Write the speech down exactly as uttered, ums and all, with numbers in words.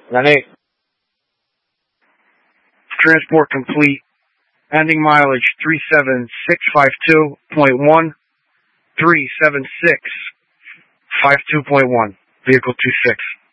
nine eight. Transport complete. Ending mileage three seven six five two point one, three seven six five two point one. Vehicle two six.